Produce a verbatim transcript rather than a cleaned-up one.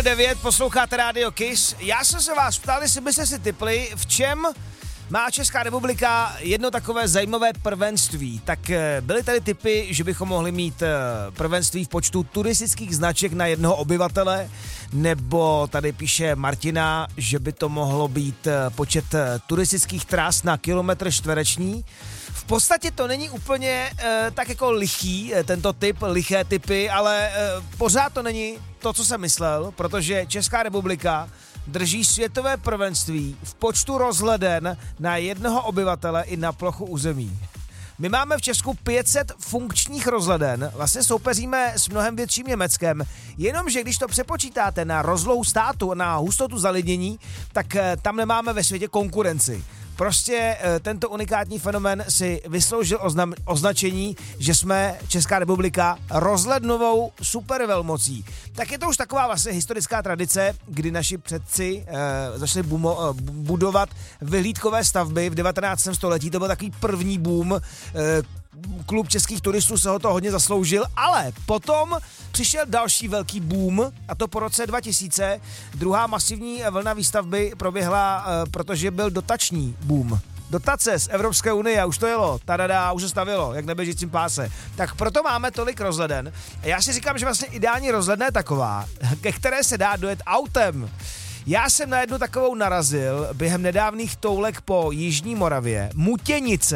devět, posloucháte Radio Kiss. Já jsem se vás ptal, jestli byste si tipli, v čem má Česká republika jedno takové zajímavé prvenství. Tak byly tady tipy, že bychom mohli mít prvenství v počtu turistických značek na jednoho obyvatele, nebo tady píše Martina, že by to mohlo být počet turistických tras na kilometr čtvereční. V podstatě to není úplně e, tak jako lichý, tento typ, liché typy, ale e, pořád to není to, co jsem myslel, protože Česká republika drží světové prvenství v počtu rozhleden na jednoho obyvatele i na plochu území. My máme v Česku pět set funkčních rozhleden, vlastně soupeříme s mnohem větším Německem, jenomže když to přepočítáte na rozlohu státu, na hustotu zalidnění, tak e, tam nemáme ve světě konkurenci. Prostě e, tento unikátní fenomén si vysloužil oznam, označení, že jsme Česká republika rozhlednovou supervelmocí. Tak je to už taková vlastně historická tradice, kdy naši předci e, začali bumo, e, budovat vyhlídkové stavby v devatenáctém století. To byl takový první boom. E, Klub českých turistů se ho to hodně zasloužil, ale potom přišel další velký boom, a to po roce dva tisíce. Druhá masivní vlna výstavby proběhla, protože byl dotační boom. Dotace z Evropské unie, už to jelo, tadadá, už se stavilo, jak na běžícím páse. Tak proto máme tolik rozhleden. A já si říkám, že vlastně ideální rozhledna je taková, ke které se dá dojet autem. Já jsem na jednu takovou narazil během nedávných toulek po Jižní Moravě. Mutěnice.